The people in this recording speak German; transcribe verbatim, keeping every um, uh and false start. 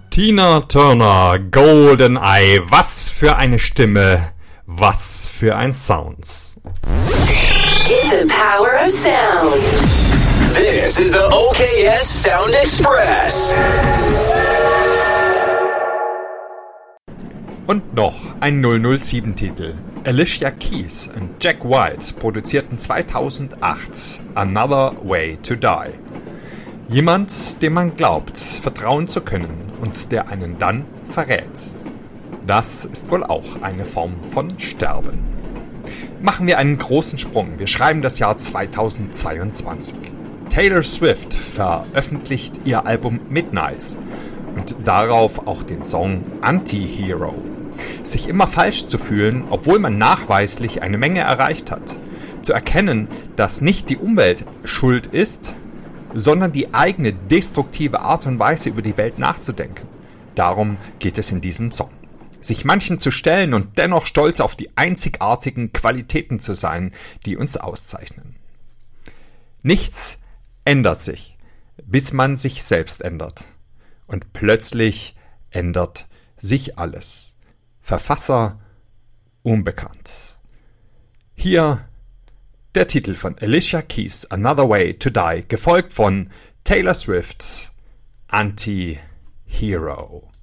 Tina Turner, GoldenEye, was für eine Stimme, was für ein Sound. Get the power of sound. This is the O K S Sound Express. Und noch ein null null sieben-Titel. Alicia Keys und Jack White produzierten zweitausendacht Another Way to Die. Jemand, dem man glaubt, vertrauen zu können und der einen dann verrät. Das ist wohl auch eine Form von Sterben. Machen wir einen großen Sprung. Wir schreiben das Jahr zweitausendzweiundzwanzig. Taylor Swift veröffentlicht ihr Album Midnights und darauf auch den Song Anti-Hero. Sich immer falsch zu fühlen, obwohl man nachweislich eine Menge erreicht hat. Zu erkennen, dass nicht die Umwelt schuld ist, sondern die eigene destruktive Art und Weise über die Welt nachzudenken. Darum geht es in diesem Song. Sich manchen zu stellen und dennoch stolz auf die einzigartigen Qualitäten zu sein, die uns auszeichnen. Nichts ändert sich, bis man sich selbst ändert. Und plötzlich ändert sich alles. Verfasser unbekannt. Hier der Titel von Alicia Keys, Another Way to Die, gefolgt von Taylor Swift, Anti-Hero.